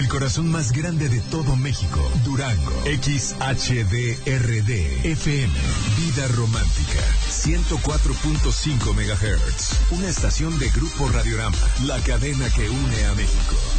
corazón más grande de todo México, Durango. XHDRD FM, Vida Romántica, 104.5 MHz. Una estación de Grupo Radiorama, la cadena que une a México.